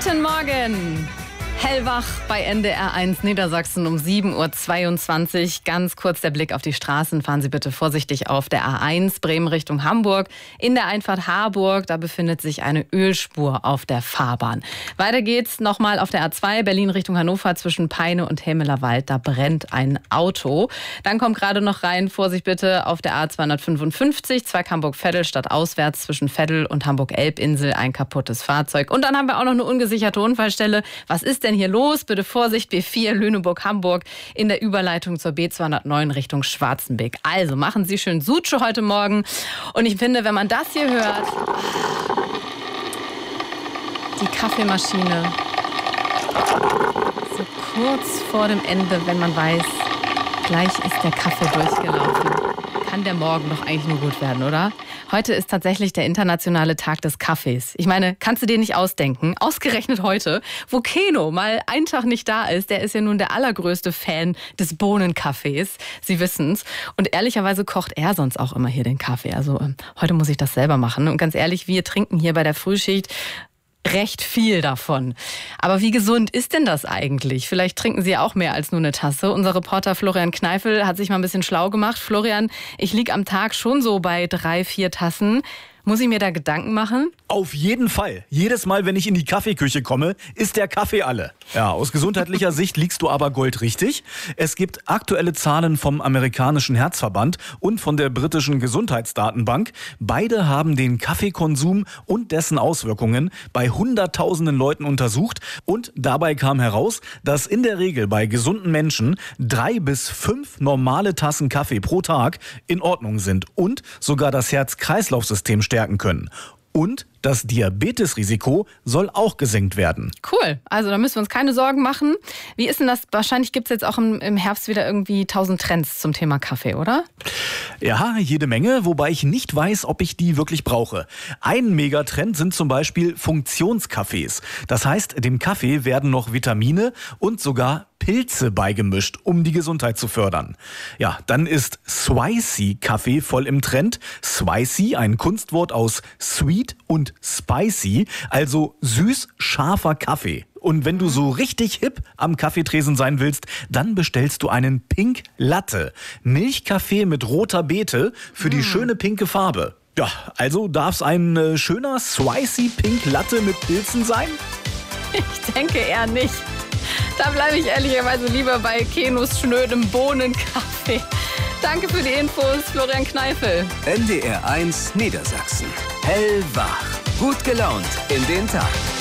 Guten Morgen! Hellwach bei NDR 1 Niedersachsen um 7.22 Uhr. Ganz kurz der Blick auf die Straßen. Fahren Sie bitte vorsichtig auf der A1 Bremen Richtung Hamburg. In der Einfahrt Harburg, da befindet sich eine Ölspur auf der Fahrbahn. Weiter geht's nochmal auf der A2 Berlin Richtung Hannover zwischen Peine und Helmelerwald. Da brennt ein Auto. Dann kommt gerade noch rein, Vorsicht bitte, auf der A255 Zweig Hamburg-Veddel stadtauswärts zwischen Veddel und Hamburg-Elbinsel ein kaputtes Fahrzeug. Und dann haben wir auch noch eine ungesicherte Unfallstelle. Was ist denn hier los? Bitte Vorsicht, B4 Lüneburg-Hamburg in der Überleitung zur B209 Richtung Schwarzenbeck. Also machen Sie schön Sutsche heute Morgen. Und ich finde, wenn man das hier hört, die Kaffeemaschine, so kurz vor dem Ende, wenn man weiß, gleich ist der Kaffee durchgelaufen, kann der Morgen doch eigentlich nur gut werden, oder? Heute ist tatsächlich der internationale Tag des Kaffees. Ich meine, kannst du dir nicht ausdenken? Ausgerechnet heute, wo Keno mal einen Tag nicht da ist. Der ist ja nun der allergrößte Fan des Bohnenkaffees. Sie wissen's. Und ehrlicherweise kocht er sonst auch immer hier den Kaffee. Also heute muss ich das selber machen. Und ganz ehrlich, wir trinken hier bei der Frühschicht recht viel davon. Aber wie gesund ist denn das eigentlich? Vielleicht trinken Sie ja auch mehr als nur eine Tasse. Unser Reporter Florian Kneifel hat sich mal ein bisschen schlau gemacht. Florian, ich liege am Tag schon so bei 3-4 Tassen. Muss ich mir da Gedanken machen? Auf jeden Fall. Jedes Mal, wenn ich in die Kaffeeküche komme, ist der Kaffee alle. Ja, aus gesundheitlicher Sicht liegst du aber goldrichtig. Es gibt aktuelle Zahlen vom amerikanischen Herzverband und von der britischen Gesundheitsdatenbank. Beide haben den Kaffeekonsum und dessen Auswirkungen bei Hunderttausenden Leuten untersucht. Und dabei kam heraus, dass in der Regel bei gesunden Menschen 3 bis 5 normale Tassen Kaffee pro Tag in Ordnung sind und sogar das Herz-Kreislauf-System stärken können. Und das Diabetesrisiko soll auch gesenkt werden. Cool, also da müssen wir uns keine Sorgen machen. Wie ist denn das? Wahrscheinlich gibt es jetzt auch im Herbst wieder irgendwie 1000 Trends zum Thema Kaffee, oder? Ja, jede Menge, wobei ich nicht weiß, ob ich die wirklich brauche. Ein Megatrend sind zum Beispiel Funktionskaffees. Das heißt, dem Kaffee werden noch Vitamine und sogar Pilze beigemischt, um die Gesundheit zu fördern. Ja, dann ist Spicy-Kaffee voll im Trend. Spicy, ein Kunstwort aus Sweet und Spicy, also süß-scharfer Kaffee. Und wenn du so richtig hip am Kaffeetresen sein willst, dann bestellst du einen Pink Latte. Milchkaffee mit roter Beete für die schöne pinke Farbe. Ja, also darf's ein schöner Spicy Pink Latte mit Pilzen sein? Ich denke eher nicht. Da bleibe ich ehrlicherweise lieber bei Kenos schnödem Bohnenkaffee. Danke für die Infos, Florian Kneifel. NDR 1 Niedersachsen. Hellwach. Gut gelaunt in den Tag.